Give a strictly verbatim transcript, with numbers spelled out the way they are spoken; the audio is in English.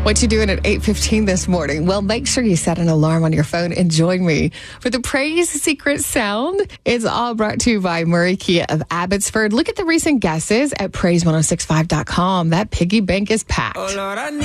What you doing at eight fifteen this morning? Well, make sure you set an alarm on your phone and join me for the Praise Secret Sound. It's all brought to you by Murray Kia of Abbotsford. Look at the recent guesses at praise ten sixty-five dot com. That piggy bank is packed. Oh, Lord, I need